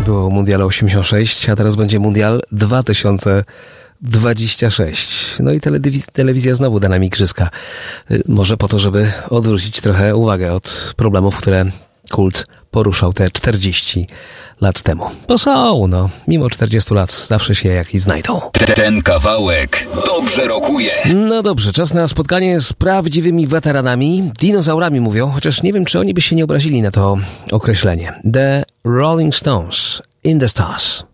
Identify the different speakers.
Speaker 1: było Mundial 86, a teraz będzie Mundial 2026. No i telewizja znowu da nam igrzyska. Może po to, żeby odwrócić trochę uwagę od problemów, które kult poruszał te 40 lat temu. Bo są, mimo 40 lat zawsze się jakiś znajdą.
Speaker 2: Ten kawałek dobrze rokuje.
Speaker 1: No dobrze, czas na spotkanie z prawdziwymi weteranami, dinozaurami mówią, chociaż nie wiem, czy oni by się nie obrazili na to określenie. The Rolling Stones, In the Stars.